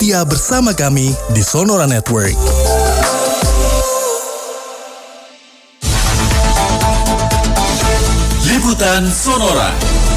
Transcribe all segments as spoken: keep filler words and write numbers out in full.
setia bersama kami di Sonora Network. Liputan Sonora.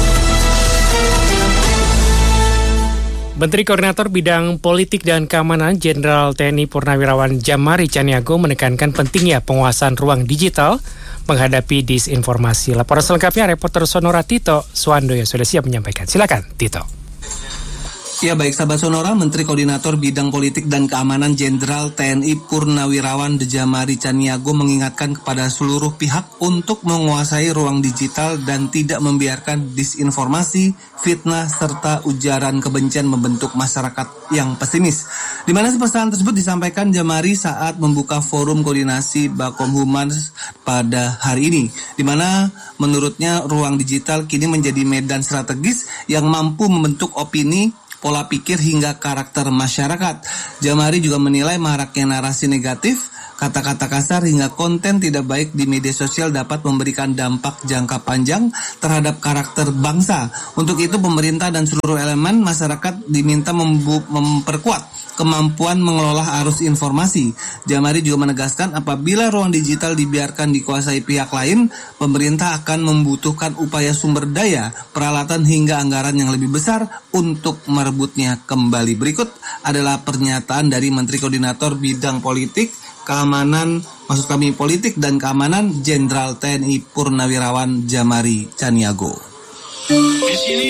Menteri Koordinator Bidang Politik dan Keamanan Jenderal T N I Purnawirawan Djamari Caniago menekankan pentingnya penguasaan ruang digital menghadapi disinformasi. Laporan selengkapnya reporter Sonora Tito Suwandoyo sudah siap menyampaikan. Silakan Tito. Ya baik sahabat Sonora, Menteri Koordinator Bidang Politik dan Keamanan Jenderal T N I Purnawirawan Djamari Caniago mengingatkan kepada seluruh pihak untuk menguasai ruang digital dan tidak membiarkan disinformasi, fitnah, serta ujaran kebencian membentuk masyarakat yang pesimis. Di mana pesan tersebut disampaikan Djamari saat membuka forum koordinasi Bakomhumas pada hari ini. Di mana menurutnya ruang digital kini menjadi medan strategis yang mampu membentuk opini, pola pikir hingga karakter masyarakat. Djamari juga menilai maraknya narasi negatif, kata-kata kasar hingga konten tidak baik di media sosial dapat memberikan dampak jangka panjang terhadap karakter bangsa. Untuk itu pemerintah dan seluruh elemen masyarakat diminta membu- memperkuat kemampuan mengelola arus informasi. Djamari juga menegaskan apabila ruang digital dibiarkan dikuasai pihak lain, pemerintah akan membutuhkan upaya sumber daya, peralatan hingga anggaran yang lebih besar untuk merebutnya kembali. Berikut adalah pernyataan dari Menteri Koordinator Bidang Politik, Keamanan, maksud kami Politik dan Keamanan Jenderal T N I Purnawirawan Djamari Caniago. Di sini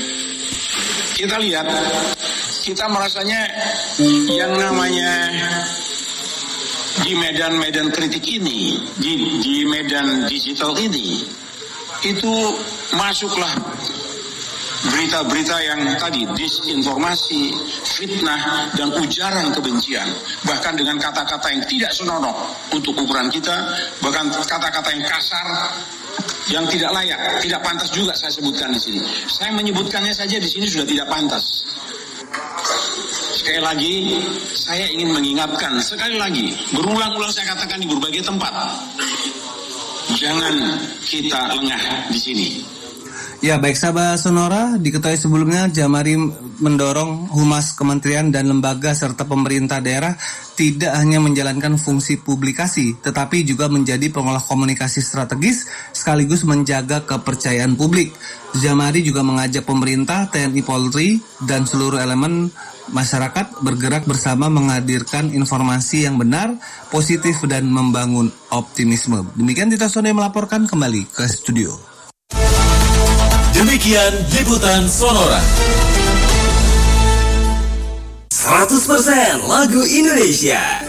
kita lihat, kita merasanya yang namanya di medan-medan kritik ini, di, di medan digital ini, itu masuklah berita-berita yang tadi disinformasi, fitnah, dan ujaran kebencian, bahkan dengan kata-kata yang tidak senonoh untuk ukuran kita, bahkan kata-kata yang kasar, yang tidak layak, tidak pantas juga saya sebutkan di sini. Saya menyebutkannya saja di sini sudah tidak pantas. Sekali lagi, saya ingin mengingatkan, sekali lagi, berulang-ulang saya katakan di berbagai tempat, jangan kita lengah di sini. Ya baik sahabat Sonora, diketahui sebelumnya Djamari mendorong humas kementerian dan lembaga serta pemerintah daerah tidak hanya menjalankan fungsi publikasi, tetapi juga menjadi pengolah komunikasi strategis sekaligus menjaga kepercayaan publik. Djamari juga mengajak pemerintah, T N I Polri, dan seluruh elemen masyarakat bergerak bersama menghadirkan informasi yang benar, positif, dan membangun optimisme. Demikian Tito Suwandoyo melaporkan, kembali ke studio. Demikian Liputan Sonora. seratus persen lagu Indonesia.